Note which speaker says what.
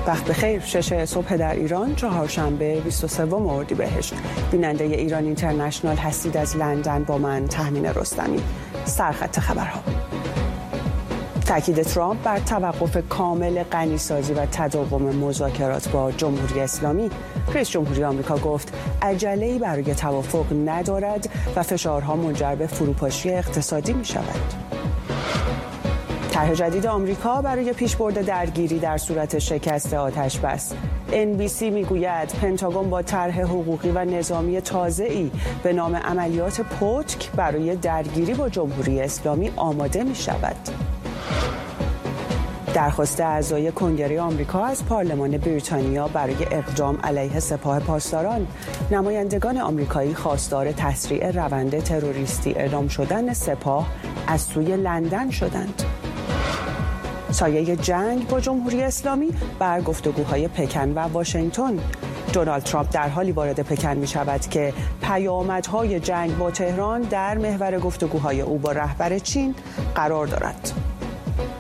Speaker 1: وقت بخیر. 6 صبح در ایران، چهارشنبه 23 اردیبهشت. بیننده ایران اینترنشنال هستید از لندن با من تهمینه رستمی. سرخط خبرها. تاکید ترامپ بر توقف کامل غنیسازی و تداوم مذاکرات با جمهوری اسلامی. رئیس جمهوری آمریکا گفت عجله‌ای برای توافق ندارد و فشارها منجر به فروپاشی اقتصادی می‌شود. طرح جدید آمریکا برای پیشبرد درگیری در صورت شکست آتش‌بس. NBC میگوید پنتاگون با طرح حقوقی و نظامی تازه‌ای به نام عملیات پتک برای درگیری با جمهوری اسلامی آماده می‌شود. درخواست اعضای کنگره آمریکا از پارلمان بریتانیا برای اقدام علیه سپاه پاسداران. نمایندگان آمریکایی خواستار تسریع روند تروریستی اعلام شدن سپاه از سوی لندن شدند. سایه جنگ با جمهوری اسلامی بر گفتگوهای پکن و واشنگتن. دونالد ترامپ در حالی وارد پکن می شود که پیامدهای جنگ با تهران در محور گفتگوهای او با رهبر چین قرار دارد.